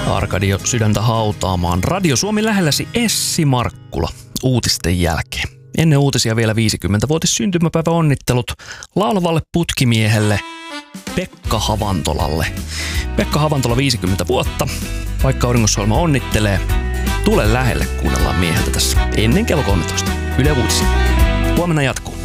Arkadio sydäntä hautaamaan. Radio Suomi lähelläsi Essi Markkula uutisten jälkeen. Ennen uutisia vielä 50-vuotis syntymäpäiväonnittelut laulavalle putkimiehelle Pekka Havantolalle. Pekka Havantola 50 vuotta. Vaikka Auringossa-ohjelma onnittelee, tule lähelle, kuunnellaan mieheltä tässä ennen kello 13. Yle Uutisia. Huomenna jatkuu.